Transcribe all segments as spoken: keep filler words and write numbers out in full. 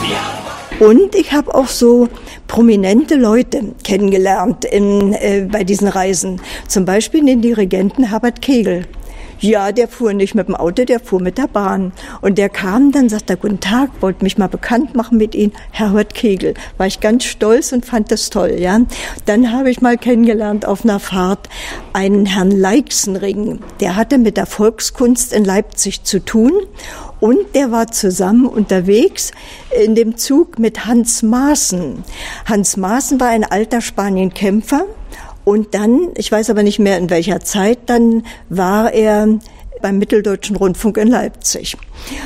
Und ich habe auch so prominente Leute kennengelernt in, äh, bei diesen Reisen. Zum Beispiel den Dirigenten Herbert Kegel. Ja, der fuhr nicht mit dem Auto, der fuhr mit der Bahn. Und der kam dann, sagte, guten Tag, wollte mich mal bekannt machen mit Ihnen, Herbert Kegel. War ich ganz stolz und fand das toll, ja. Dann habe ich mal kennengelernt auf einer Fahrt einen Herrn Leixenring. Der hatte mit der Volkskunst in Leipzig zu tun. Und der war zusammen unterwegs in dem Zug mit Hans Maaßen. Hans Maaßen war ein alter Spanienkämpfer. Und dann, ich weiß aber nicht mehr in welcher Zeit, dann war er beim Mitteldeutschen Rundfunk in Leipzig.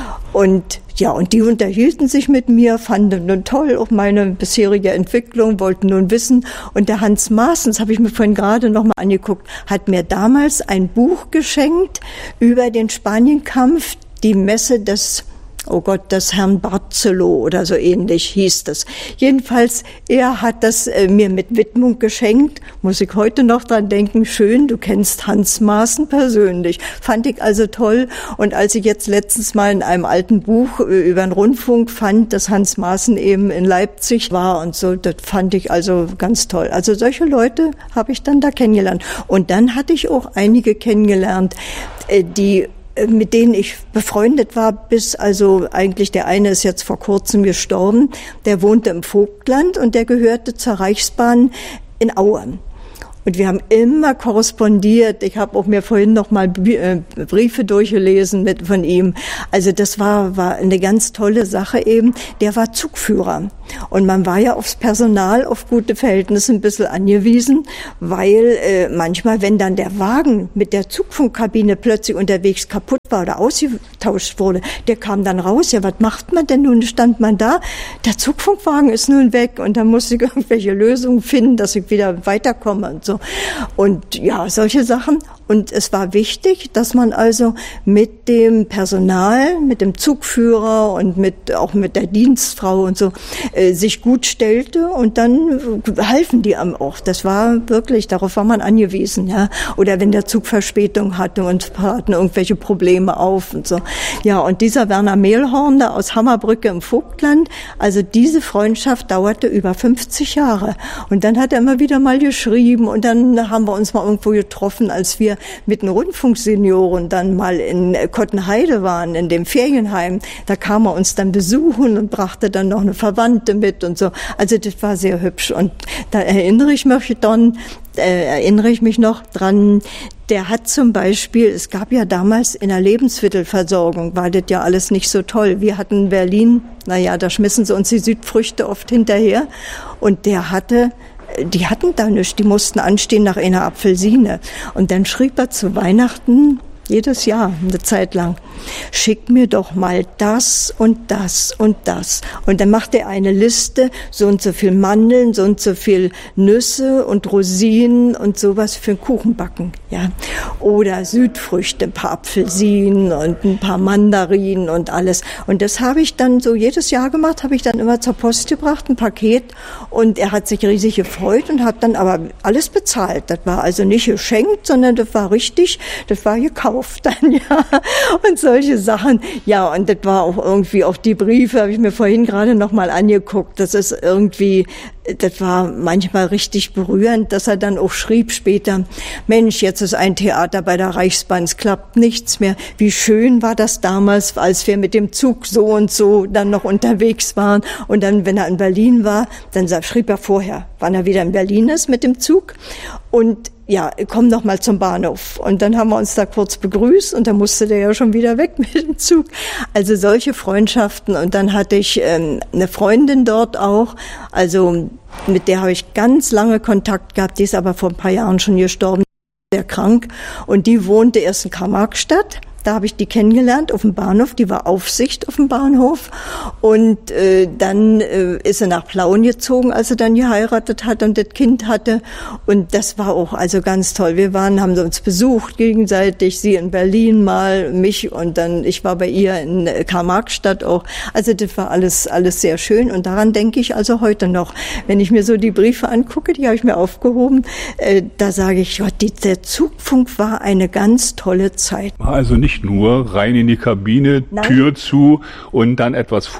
Und ja, und die unterhielten sich mit mir, fanden nun toll auch meine bisherige Entwicklung, wollten nun wissen. Und der Hans Maaßen, das habe ich mir vorhin gerade noch mal angeguckt, hat mir damals ein Buch geschenkt über den Spanienkampf, die Messe des, oh Gott, des Herrn Barzeló oder so ähnlich hieß das. Jedenfalls, er hat das äh, mir mit Widmung geschenkt. Muss ich heute noch dran denken, schön, du kennst Hans Maaßen persönlich. Fand ich also toll. Und als ich jetzt letztens mal in einem alten Buch äh, über den Rundfunk fand, dass Hans Maaßen eben in Leipzig war und so, das fand ich also ganz toll. Also solche Leute habe ich dann da kennengelernt. Und dann hatte ich auch einige kennengelernt, äh, die mit denen ich befreundet war, bis also eigentlich der eine ist jetzt vor kurzem gestorben, der wohnte im Vogtland und der gehörte zur Reichsbahn in Aue. Und wir haben immer korrespondiert. Ich habe auch mir vorhin noch mal Briefe durchgelesen mit von ihm. Also das war war eine ganz tolle Sache eben. Der war Zugführer. Und man war ja aufs Personal, auf gute Verhältnisse ein bisschen angewiesen, weil äh, manchmal, wenn dann der Wagen mit der Zugfunkkabine plötzlich unterwegs kaputt war oder ausgetauscht wurde, der kam dann raus. Ja, was macht man denn nun? Stand man da, der Zugfunkwagen ist nun weg und dann musste ich irgendwelche Lösungen finden, dass ich wieder weiterkomme und so. Und ja, solche Sachen. Und es war wichtig, dass man also mit dem Personal, mit dem Zugführer und mit auch mit der Dienstfrau und so äh, sich gut stellte und dann halfen die einem auch. Das war wirklich, darauf war man angewiesen, ja. Oder wenn der Zug Verspätung hatte und hatten irgendwelche Probleme auf und so. Ja, und dieser Werner Mehlhorn da aus Hammerbrücke im Vogtland, also diese Freundschaft dauerte über fünfzig Jahre. Und dann hat er immer wieder mal geschrieben und dann haben wir uns mal irgendwo getroffen, als wir mit den Rundfunksenioren dann mal in Kottenheide waren, in dem Ferienheim. Da kam er uns dann besuchen und brachte dann noch eine Verwandte mit und so. Also das war sehr hübsch. Und da erinnere ich mich dann, äh, erinnere ich mich noch dran, der hat zum Beispiel, es gab ja damals in der Lebensmittelversorgung, war das ja alles nicht so toll. Wir hatten in Berlin, naja, da schmissen sie uns die Südfrüchte oft hinterher. Und der hatte Die hatten da nichts, die mussten anstehen nach einer Apfelsine. Und dann schrieb er zu Weihnachten, jedes Jahr, eine Zeit lang, schick mir doch mal das und das und das. Und dann macht er eine Liste, so und so viel Mandeln, so und so viel Nüsse und Rosinen und sowas für einen Kuchenbacken, ja. Oder Südfrüchte, ein paar Apfelsinen und ein paar Mandarinen und alles. Und das habe ich dann so jedes Jahr gemacht, habe ich dann immer zur Post gebracht, ein Paket. Und er hat sich riesig gefreut und hat dann aber alles bezahlt. Das war also nicht geschenkt, sondern das war richtig, das war gekauft dann, ja. Und solche Sachen. Ja, und das war auch irgendwie, auch die Briefe habe ich mir vorhin gerade noch mal angeguckt. Das ist irgendwie, das war manchmal richtig berührend, dass er dann auch schrieb später, Mensch, jetzt ist ein Theater bei der Reichsbahn, es klappt nichts mehr. Wie schön war das damals, als wir mit dem Zug so und so dann noch unterwegs waren. Und dann, wenn er in Berlin war, dann schrieb er vorher, wann er wieder in Berlin ist mit dem Zug. Und ja, komm noch mal zum Bahnhof. Und dann haben wir uns da kurz begrüßt und dann musste der ja schon wieder weg mit dem Zug. Also solche Freundschaften. Und dann hatte ich ähm, eine Freundin dort auch, also mit der habe ich ganz lange Kontakt gehabt, die ist aber vor ein paar Jahren schon gestorben, sehr krank. Und die wohnte erst in Karl-Marx-Stadt. Da habe ich die kennengelernt auf dem Bahnhof, die war Aufsicht auf dem Bahnhof und äh, dann äh, ist sie nach Plauen gezogen, als sie dann geheiratet hat und das Kind hatte und das war auch also ganz toll. Wir waren, haben uns besucht gegenseitig, sie in Berlin mal, mich und dann ich war bei ihr in Karl-Marx-Stadt auch. Also das war alles alles sehr schön und daran denke ich also heute noch. Wenn ich mir so die Briefe angucke, die habe ich mir aufgehoben, äh, da sage ich, Gott, die, der Zugfunk war eine ganz tolle Zeit. Also nicht nur rein in die Kabine, Nein. Tür zu und dann etwas vor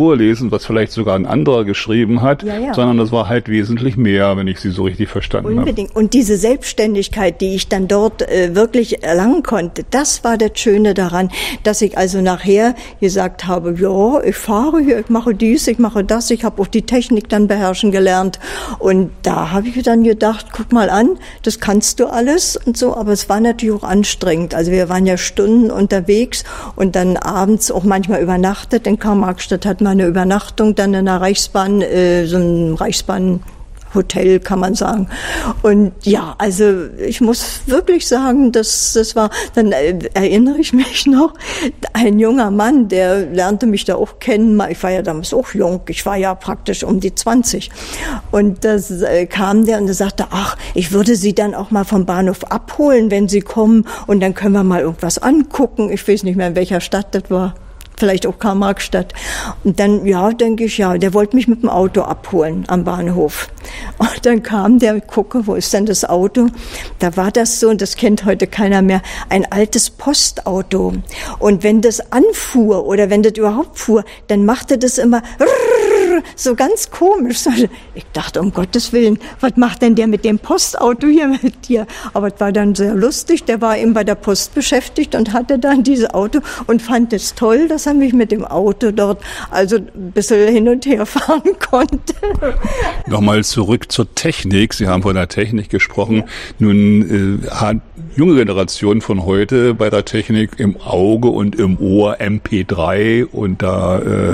vorlesen, was vielleicht sogar ein anderer geschrieben hat, ja, ja. sondern das war halt wesentlich mehr, wenn ich Sie so richtig verstanden habe. Unbedingt. Und diese Selbstständigkeit, die ich dann dort äh, wirklich erlangen konnte, das war das Schöne daran, dass ich also nachher gesagt habe, ja, ich fahre hier, ich mache dies, ich mache das, ich habe auch die Technik dann beherrschen gelernt. Und da habe ich dann gedacht, guck mal an, das kannst du alles und so, aber es war natürlich auch anstrengend. Also wir waren ja Stunden unterwegs und dann abends auch manchmal übernachtet. In Karl-Marx-Stadt hat man eine Übernachtung, dann in der Reichsbahn, äh, so ein Reichsbahn Hotel, kann man sagen. Und ja, also ich muss wirklich sagen, dass das war, dann äh, erinnere ich mich noch, ein junger Mann, der lernte mich da auch kennen. Ich war ja damals auch jung, ich war ja praktisch um die zwanzig. Und das äh, kam der und der sagte, ach, ich würde Sie dann auch mal vom Bahnhof abholen, wenn Sie kommen, und dann können wir mal irgendwas angucken. Ich weiß nicht mehr, in welcher Stadt das war. Vielleicht auch Karl-Marx-Stadt. Und dann, ja, denke ich, ja, der wollte mich mit dem Auto abholen am Bahnhof. Und dann kam der, gucke, wo ist denn das Auto? Da war das so, und das kennt heute keiner mehr, ein altes Postauto. Und wenn das anfuhr oder wenn das überhaupt fuhr, dann machte das immer so ganz komisch. Ich dachte, um Gottes Willen, was macht denn der mit dem Postauto hier mit dir? Aber es war dann sehr lustig. Der war eben bei der Post beschäftigt und hatte dann dieses Auto und fand es toll, dass er mich mit dem Auto dort also ein bisschen hin und her fahren konnte. Nochmal zurück zur Technik. Sie haben von der Technik gesprochen. Ja. Nun äh, hat junge Generation von heute bei der Technik im Auge und im Ohr M P drei und da äh,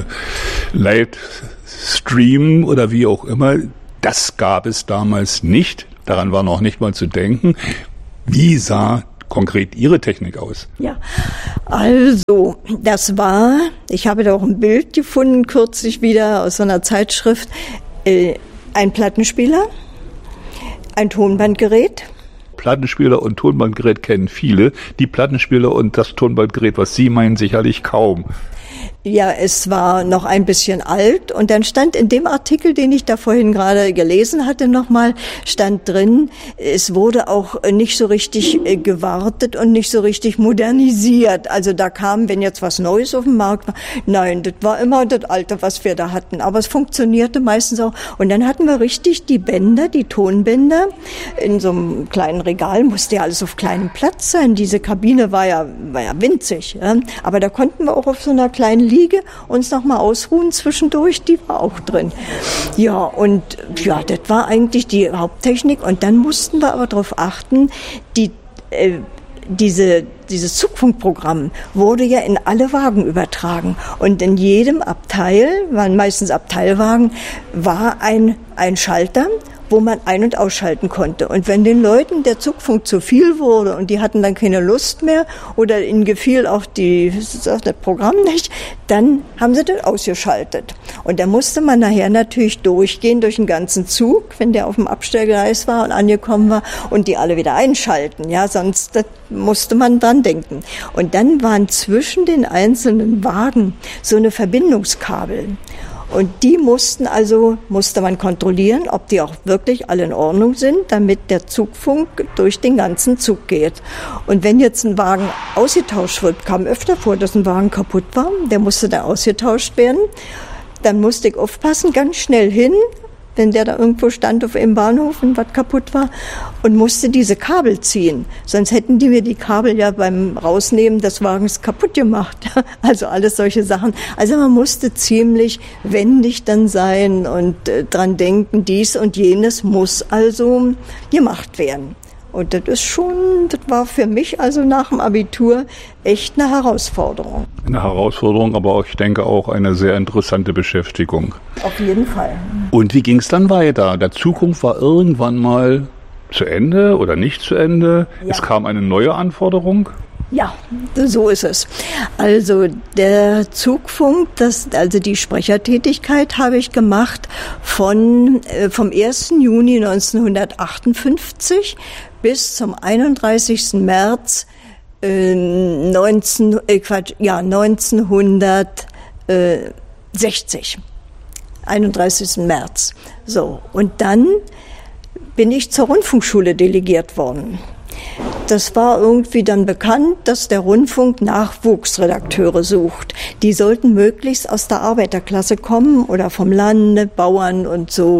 Livestream oder wie auch immer. Das gab es damals nicht. Daran war noch nicht mal zu denken. Wie sah konkret Ihre Technik aus? Ja, also das war, ich habe da auch ein Bild gefunden, kürzlich wieder aus so einer Zeitschrift, äh, ein Plattenspieler, ein Tonbandgerät. Plattenspieler und Tonbandgerät kennen viele. Die Plattenspieler und das Tonbandgerät, was Sie meinen, sicherlich kaum. Ja, es war noch ein bisschen alt, und dann stand in dem Artikel, den ich da vorhin gerade gelesen hatte, nochmal, stand drin, es wurde auch nicht so richtig gewartet und nicht so richtig modernisiert. Also da kam, wenn jetzt was Neues auf dem Markt war, nein, das war immer das Alte, was wir da hatten. Aber es funktionierte meistens auch. Und dann hatten wir richtig die Bänder, die Tonbänder, in so einem kleinen Regal, musste ja alles auf kleinem Platz sein. Diese Kabine war ja, war ja winzig, ja. Aber da konnten wir auch auf so einer kleinen Liege uns noch mal ausruhen zwischendurch, die war auch drin. Ja, und ja, das war eigentlich die Haupttechnik. Und dann mussten wir aber darauf achten, die äh, diese dieses Zugfunkprogramm wurde ja in alle Wagen übertragen. Und in jedem Abteil, waren meistens Abteilwagen, war ein ein Schalter, wo man ein- und ausschalten konnte. Und wenn den Leuten der Zugfunk zu viel wurde und die hatten dann keine Lust mehr oder ihnen gefiel auch die, das Programm nicht, dann haben sie das ausgeschaltet. Und da musste man nachher natürlich durchgehen durch den ganzen Zug, wenn der auf dem Abstellgleis war und angekommen war, und die alle wieder einschalten. Ja, sonst das musste man dran denken. Und dann waren zwischen den einzelnen Wagen so eine Verbindungskabel. Und die mussten also, musste man kontrollieren, ob die auch wirklich alle in Ordnung sind, damit der Zugfunk durch den ganzen Zug geht. Und wenn jetzt ein Wagen ausgetauscht wird, kam öfter vor, dass ein Wagen kaputt war, der musste dann ausgetauscht werden. Dann musste ich aufpassen, ganz schnell hin, wenn der da irgendwo stand auf einem Bahnhof und was kaputt war, und musste diese Kabel ziehen. Sonst hätten die mir die Kabel ja beim Rausnehmen des Wagens kaputt gemacht. Also alles solche Sachen. Also man musste ziemlich wendig dann sein und äh, dran denken, dies und jenes muss also gemacht werden. Und das ist schon, das war für mich also nach dem Abitur echt eine Herausforderung. Eine Herausforderung, aber auch, ich denke auch eine sehr interessante Beschäftigung. Auf jeden Fall. Und wie ging es dann weiter? Der Zukunft war irgendwann mal zu Ende oder nicht zu Ende? Ja. Es kam eine neue Anforderung? Ja, so ist es. Also der Zugfunk, das, also die Sprechertätigkeit habe ich gemacht von äh, vom ersten Juni neunzehnhundertachtundfünfzig bis zum einunddreißigsten März äh, neunzehn, äh, Quatsch, ja, neunzehnhundertsechzig. einunddreißigsten März. So, und dann bin ich zur Rundfunkschule delegiert worden. das war irgendwie dann bekannt, dass der Rundfunk Nachwuchsredakteure sucht. Die sollten möglichst aus der Arbeiterklasse kommen oder vom Lande, Bauern und so.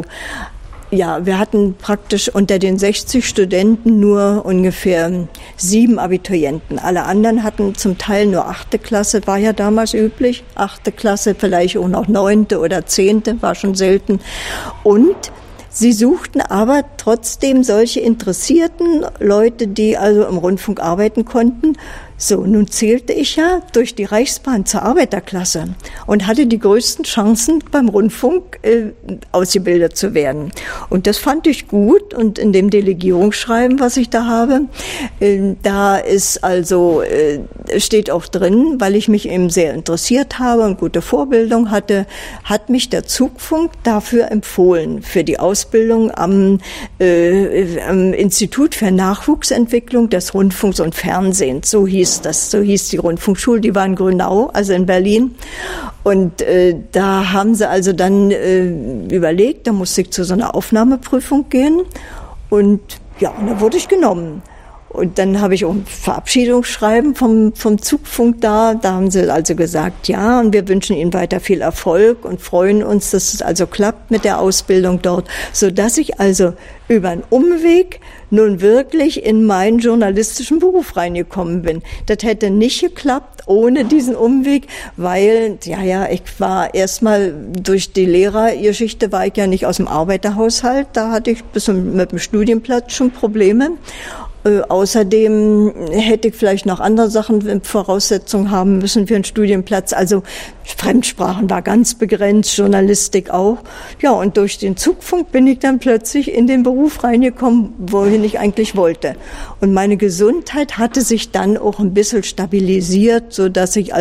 Ja, wir hatten praktisch unter den sechzig Studenten nur ungefähr sieben Abiturienten. Alle anderen hatten zum Teil nur achte Klasse, war ja damals üblich. Achte Klasse, vielleicht auch noch neunte oder zehnte, war schon selten. Und sie suchten aber trotzdem solche interessierten Leute, die also im Rundfunk arbeiten konnten. So, nun zählte ich ja durch die Reichsbahn zur Arbeiterklasse und hatte die größten Chancen beim Rundfunk äh, ausgebildet zu werden. Und das fand ich gut. Und in dem Delegierungsschreiben, was ich da habe, äh, da ist also, äh, steht auch drin, weil ich mich eben sehr interessiert habe und gute Vorbildung hatte, hat mich der Zugfunk dafür empfohlen, für die Ausbildung am, äh, am Institut für Nachwuchsentwicklung des Rundfunks und Fernsehens. So hieß das, so hieß die Rundfunkschule, die war in Grünau, also in Berlin. Und äh, da haben sie also dann äh, überlegt, da musste ich zu so einer Aufnahmeprüfung gehen. Und ja, und da wurde ich genommen. Und dann habe ich auch ein Verabschiedungsschreiben vom, vom Zugfunk da. Da haben sie also gesagt, ja, und wir wünschen Ihnen weiter viel Erfolg und freuen uns, dass es also klappt mit der Ausbildung dort, sodass ich also über einen Umweg nun wirklich in meinen journalistischen Beruf reingekommen bin. Das hätte nicht geklappt ohne diesen Umweg, weil, ja, ja, ich war erstmal durch die Lehrergeschichte war ich ja nicht aus dem Arbeiterhaushalt. Da hatte ich bis mit dem Studienplatz schon Probleme. Äh, außerdem hätte ich vielleicht noch andere Sachen, Voraussetzungen haben müssen für einen Studienplatz. Also Fremdsprachen war ganz begrenzt, Journalistik auch. Ja, und durch den Zugfunk bin ich dann plötzlich in den Beruf reingekommen, wohin ich eigentlich wollte. Und meine Gesundheit hatte sich dann auch ein bisschen stabilisiert, so dass ich